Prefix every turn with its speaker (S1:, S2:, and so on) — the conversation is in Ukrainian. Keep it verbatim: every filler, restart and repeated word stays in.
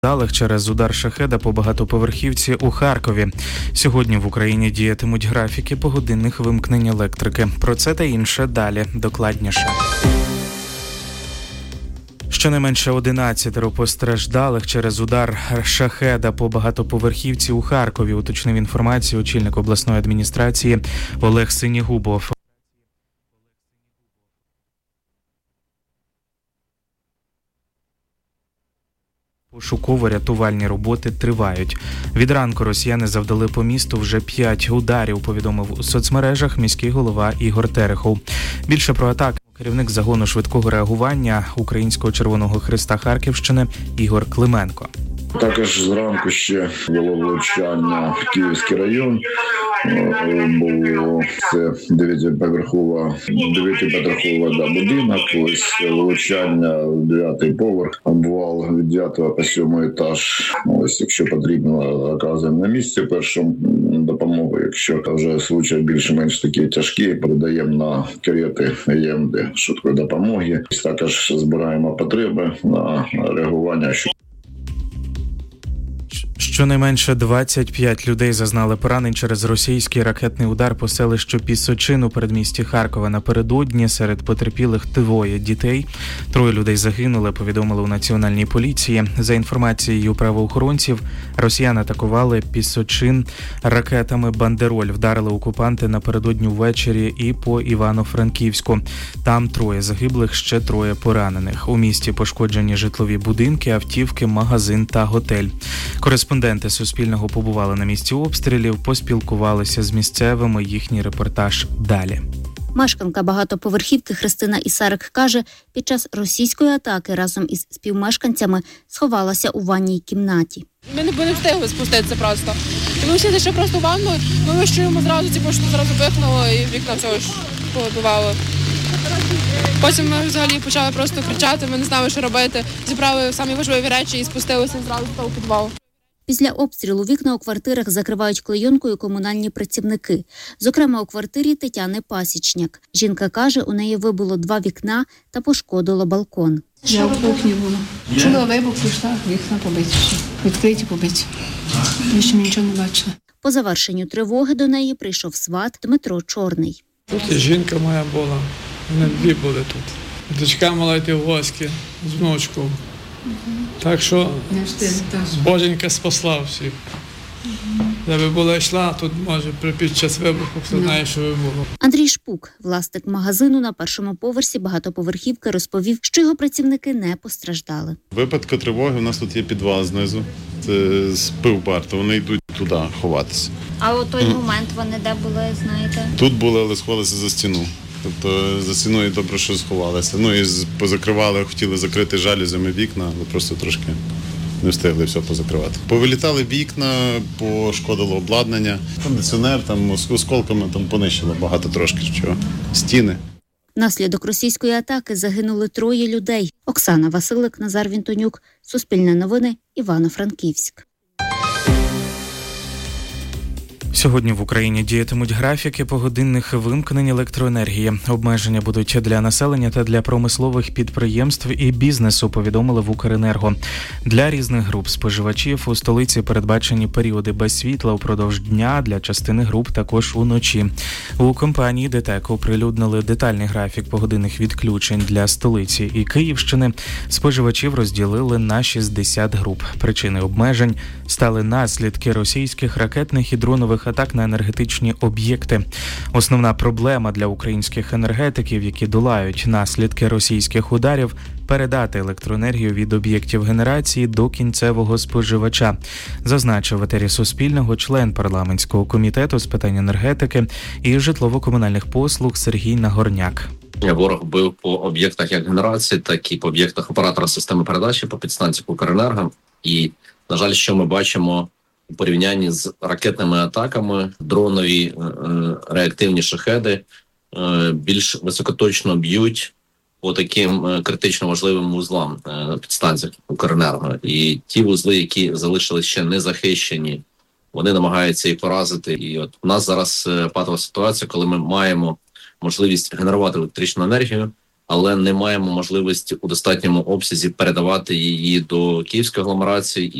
S1: Далих через удар шахеда по багатоповерхівці у Харкові. Сьогодні в Україні діятимуть графіки погодинних вимкнень електрики. Про це та інше далі, докладніше. Щонайменше одинадцятеро постраждалих через удар шахеда по багатоповерхівці у Харкові, уточнив інформацію очільник обласної адміністрації Олег Синігубов. Пошуково-рятувальні роботи тривають. Від ранку росіяни завдали по місту вже п'ять ударів, повідомив у соцмережах міський голова Ігор Терехов. Більше про атаку керівник загону швидкого реагування Українського Червоного Хреста Харківщини Ігор Клименко.
S2: Також зранку ще було влучання в Київський район. Було це дев'ятиповерхова, дев'ятиповерхова да, будинок. Ось влучання в дев'ятий поверх, обвал від дев'ятого по сьомий етаж. Ось, якщо потрібно, оказуємо на місці першу допомогу. Якщо вже случаї більш-менш такі тяжкі, передаємо на карети Е Ем Де швидкої допомоги. Також збираємо потреби на реагування.
S1: Щонайменше двадцять п'ять людей зазнали поранень через російський ракетний удар по селищу Пісочин у передмісті Харкова. Напередодні серед потерпілих двоє дітей. Троє людей загинули, повідомили у Національній поліції. За інформацією правоохоронців, росіяни атакували Пісочин ракетами «Бандероль». Вдарили окупанти напередодні ввечері і по Івано-Франківську. Там троє загиблих, ще троє поранених. У місті пошкоджені житлові будинки, автівки, магазин та готель. Кореспонденти Суспільного побували на місці обстрілів, поспілкувалися з місцевими. Їхній репортаж далі.
S3: Мешканка багатоповерхівки Христина Ісарик каже, під час російської атаки разом із співмешканцями сховалася у ванній кімнаті.
S4: Ми не, не встигли спуститися просто. Ми всі зайшли просто в ванну, ми вищуємо зразу, ці пошти зразу вихнуло і вікна все ж повибивало. Потім ми взагалі почали просто кричати, ми не знали, що робити. Зібрали самі важливі речі і спустилися зразу в підвал.
S3: Після обстрілу вікна у квартирах закривають клейонкою комунальні працівники. Зокрема, у квартирі Тетяни Пасічняк. Жінка каже, у неї вибило два вікна та пошкодило балкон.
S5: Я в кухні була. Чула вибух, пішла, вікна побиті. Відкриті побиті. Я ще нічого не бачила.
S3: По завершенню тривоги до неї прийшов сват Дмитро Чорний.
S6: Тут і жінка моя була, вони дві були тут. Дочка мала йти в гості з внучкою. Так що Боженька спасла всіх. Якби була йшла, тут може під час вибуху, хто знає, що було.
S3: Андрій Шпук, власник магазину на першому поверсі багатоповерхівки, розповів, що його працівники не постраждали.
S7: В випадку тривоги у нас тут є підвал знизу, це з пивбар, то вони йдуть туди ховатися.
S3: А у той mm. момент вони де були, знаєте?
S7: Тут були, але сховалися за стіну. Тобто за стіною добре, що сховалися. Ну і позакривали, хотіли закрити жалюзями вікна, але просто трошки не встигли все позакривати. Повилітали вікна, пошкодило обладнання, кондиціонер, там з осколками там понищило багато трошки чого. Стіни.
S3: Внаслідок російської атаки загинули троє людей. Оксана Василик, Назар Вінтонюк, Суспільне новини, Івано-Франківськ.
S1: Сьогодні в Україні діятимуть графіки погодинних вимкнень електроенергії. Обмеження будуть для населення та для промислових підприємств і бізнесу, повідомили в Укренерго. Для різних груп споживачів у столиці передбачені періоди без світла упродовж дня, для частини груп також уночі. У компанії ДТЕК оприлюднили детальний графік погодинних відключень для столиці і Київщини. Споживачів розділили на шістдесят груп. Причини обмежень стали наслідки російських ракетних і дронових атак на енергетичні об'єкти. Основна проблема для українських енергетиків, які долають наслідки російських ударів, передати електроенергію від об'єктів генерації до кінцевого споживача, зазначив в етері Суспільного член парламентського комітету з питань енергетики і житлово-комунальних послуг Сергій Нагорняк.
S8: Ворог бив по об'єктах як генерації, так і по об'єктах оператора системи передачі, по підстанціях Укренерго. І, на жаль, що ми бачимо у порівнянні з ракетними атаками, дронові е, реактивні шахеди е, більш високоточно б'ють по таким е, критично важливим вузлам е, підстанціях Укренерго. І ті вузли, які залишились ще не захищені, вони намагаються їх поразити. І от у нас зараз е, патова ситуація, коли ми маємо можливість генерувати електричну енергію, але не маємо можливості у достатньому обсязі передавати її до Київської агломерації